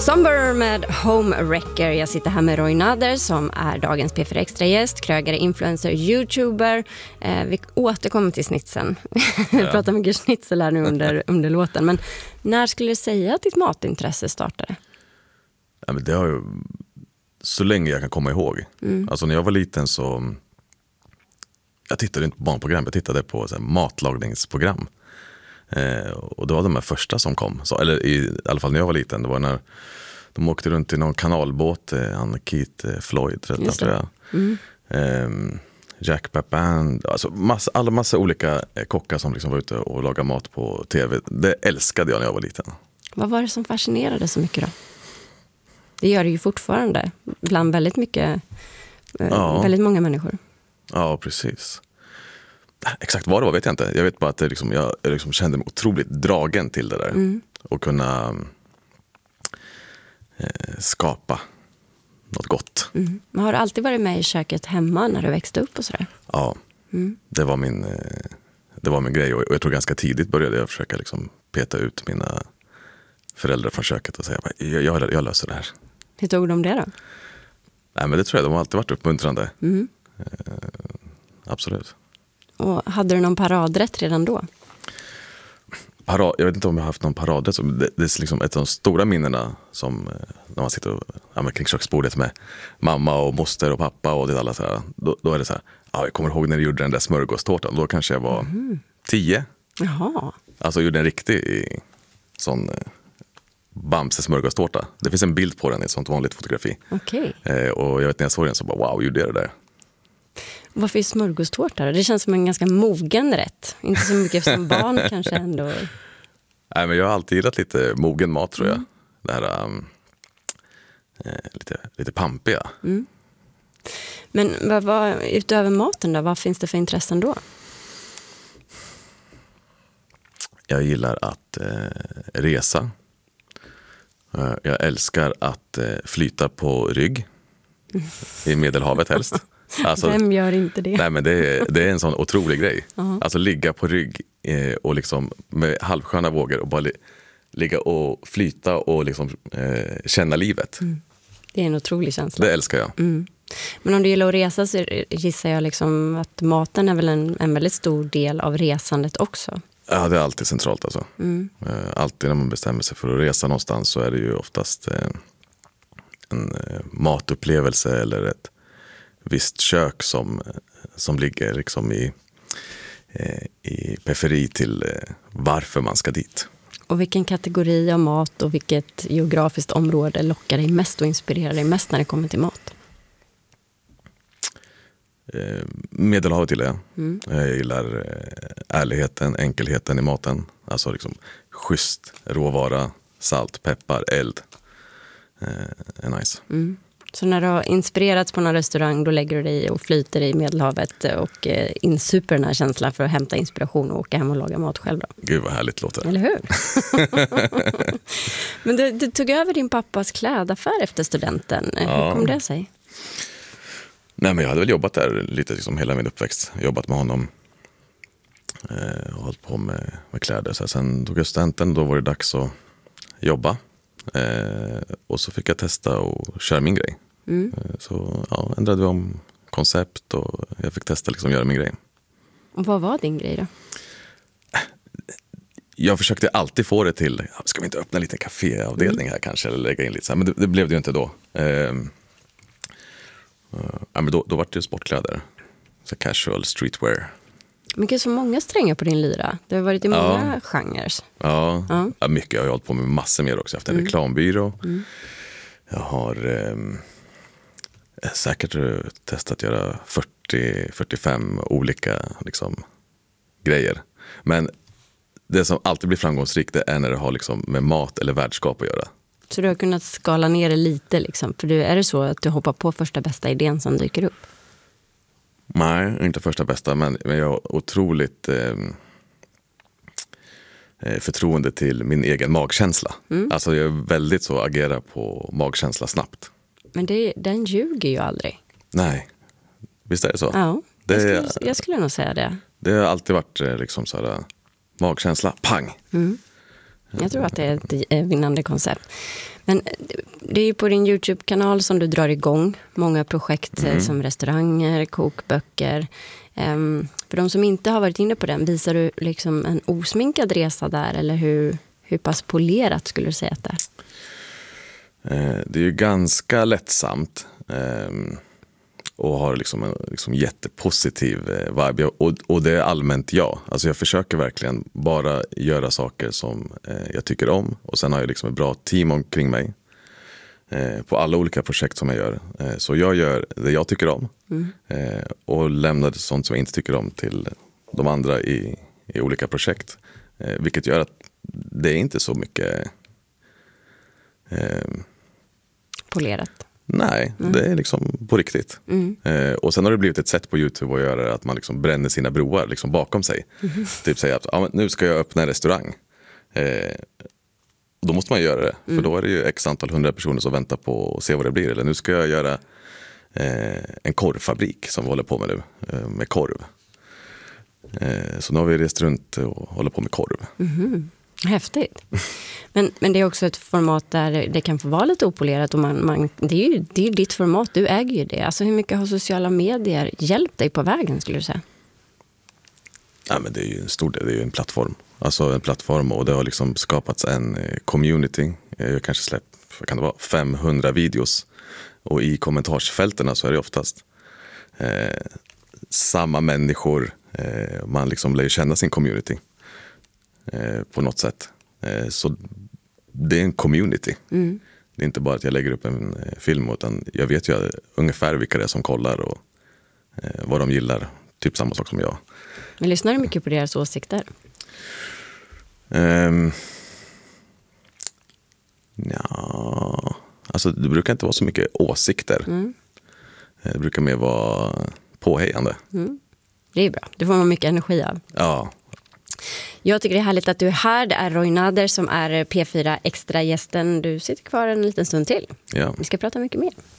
Somber med Home Wrecker. Jag sitter här med Roy Nader som är dagens P4 Extra-gäst, krögare, influencer, youtuber. Vi återkommer till snitsen. Vi pratar mycket snitsel här nu under låten. Men när skulle du säga att ditt matintresse startade? Ja, men det har ju så länge jag kan komma ihåg. Alltså när jag var liten så jag tittade inte på barnprogram, jag tittade på så här, matlagningsprogram. Och det var de här första som kom. Så, eller i alla fall när jag var liten, det var när de åkte runt i någon kanalbåt, han Keith Floyd tror jag. Jack Pappan, alltså massa olika kockar som liksom var ute och lagade mat på tv. Det älskade jag när jag var liten. Vad var det som fascinerade så mycket då? Det gör det ju fortfarande bland väldigt väldigt många människor. Ja, precis. Exakt vad det var vet jag inte. Jag vet bara att jag liksom kände mig otroligt dragen till det där. Och kunna skapa något gott. Men har du alltid varit med i köket hemma när du växte upp och sådär? Ja, det var min grej. Och jag tror ganska tidigt började jag försöka liksom peta ut mina föräldrar från köket och säga jag löser det här. Hur tog de det då? Nej, men det tror jag, de har alltid varit uppmuntrande. Absolut. Och hade du någon paradrätt redan då? Jag vet inte om jag har haft någon paradrätt. Det är liksom ett av de stora minnena som när man sitter kring köksbordet med mamma och moster och pappa och det alla så här. Då är det så här, jag kommer ihåg när jag gjorde den där smörgåstårtan. Då kanske jag var 10. Jaha. Alltså jag gjorde en riktig sån Bamse smörgåstårta. Det finns en bild på den i ett sånt vanligt fotografi. Okej. Och jag vet när jag såg den så bara wow, gjorde jag det där. Varför är smörgåstårta? Det känns som en ganska mogen rätt. Inte så mycket som barn kanske ändå. Nej, men jag har alltid gillat lite mogen mat tror jag. Det här lite pampiga. Men utöver maten då, vad finns det för intressen då? Jag gillar att resa. Jag älskar att flyta på rygg. I Medelhavet helst. Alltså, vem gör inte det? Nej, men det är en sån otrolig grej. Alltså ligga på rygg och liksom med halvsköna vågor och bara ligga och flyta och liksom känna livet. Det är en otrolig känsla. Det älskar jag. Men om du gillar att resa så gissar jag liksom att maten är väl en väldigt stor del av resandet också. Ja, det är alltid centralt alltså. Alltid när man bestämmer sig för att resa någonstans så är det ju oftast en matupplevelse eller ett visst kök som ligger liksom i periferi till varför man ska dit. Och vilken kategori av mat och vilket geografiskt område lockar dig mest och inspirerar dig mest när det kommer till mat? Medelhavet gillar jag. Jag gillar ärligheten, enkelheten i maten. Alltså liksom schysst råvara, salt, peppar, eld. Är nice. Så när du har inspirerats på någon restaurang då lägger du dig och flyter i Medelhavet och insuper den här känslan för att hämta inspiration och åka hem och laga mat själv då? Gud vad härligt låter. Eller hur? Men du tog över din pappas klädaffär efter studenten. Hur kom det sig? Nej, men jag hade väl jobbat där lite liksom hela min uppväxt. Jobbat med honom och hållit på med kläder. Så sen tog jag studenten, då var det dags att jobba. Och så fick jag testa och köra min grej. Så ändrade vi om koncept och jag fick testa liksom göra min grej. Och vad var din grej då? Jag försökte alltid få det till, ska vi inte öppna en liten kaféavdelning här kanske eller lägga in lite så här, men det blev det ju inte då. Men då var det ju sportkläder. Så casual, streetwear. Men det är så många strängar på din lyra. Det har varit i många genrer. Ja, mycket. Jag har hållit på med massor mer också. Jag har haft en reklambyrå. Jag har säkert testat att göra 40-45 olika liksom, grejer. Men det som alltid blir framgångsrikt det är när det har liksom, med mat eller värdskap att göra. Så du har kunnat skala ner det lite liksom? För är det så att du hoppar på första bästa idén som dyker upp? Nej, inte första bästa, men jag har otroligt förtroende till min egen magkänsla. Alltså jag är väldigt så agerar på magkänsla snabbt. Men den ljuger ju aldrig. Nej, visst är det så? Ja, jag skulle nog säga det. Det har alltid varit liksom så här, magkänsla, pang. Jag tror att det är ett vinnande koncept. Men det är ju på din YouTube-kanal som du drar igång många projekt som restauranger, kokböcker. För de som inte har varit inne på den, visar du liksom en osminkad resa där? Eller hur pass polerat skulle du säga att det är? Det är ju ganska lättsamt och har liksom en jättepositiv vibe. Och det är allmänt jag. Alltså jag försöker verkligen bara göra saker som jag tycker om. Och sen har jag liksom ett bra team omkring mig på alla olika projekt som jag gör. Så jag gör det jag tycker om och lämnar sånt som jag inte tycker om till de andra i olika projekt. Vilket gör att det är inte så mycket Polerat. Nej, det är liksom på riktigt. Och sen har det blivit ett sätt på YouTube att göra att man liksom bränner sina broar liksom bakom sig. Typ säga att nu ska jag öppna en restaurang. Då måste man göra det. För då är det ju x antal 100 personer som väntar på att se vad det blir. Eller nu ska jag göra en korvfabrik som vi håller på med nu. Med korv. Så nu har vi rest runt och håller på med korv. Häftigt. Men det är också ett format där det kan få vara lite opolerat. Och det är ju ditt format, du äger ju det. Alltså hur mycket har sociala medier hjälpt dig på vägen skulle du säga? Ja, men det är ju en stor del, det är ju en plattform. Alltså en plattform och det har liksom skapats en community. Jag kanske släppt, vad kan det vara, 500 videos. Och i kommentarsfälterna så är det oftast samma människor. Man liksom lär känna sin community på något sätt. Så det är en community. Det är inte bara att jag lägger upp en film utan jag vet ju ungefär vilka det är som kollar och vad de gillar. Typ samma sak som jag. Men lyssnar du mycket på deras åsikter? Ja, alltså det brukar inte vara så mycket åsikter. Det brukar mer vara påhejande. Det är bra, det får man mycket energi av. Ja. Jag tycker det är härligt att du är här. Det är Roy Nader som är P4 Extra-gästen. Du sitter kvar en liten stund till. Ja. Vi ska prata mycket mer.